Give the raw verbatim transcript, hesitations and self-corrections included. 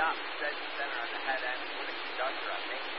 stop dead center on the head end with a conductor, I think.